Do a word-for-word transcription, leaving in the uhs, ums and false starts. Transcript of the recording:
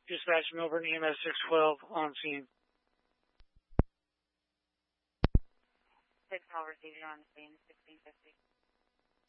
Dispatch Milburn E M S six twelve on scene. six twelve receiving on the scene, sixteen fifty.